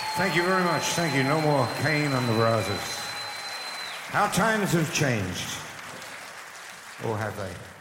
Thank you very much. Thank you. No more Cain on the Brazos. How times have changed. Or have they?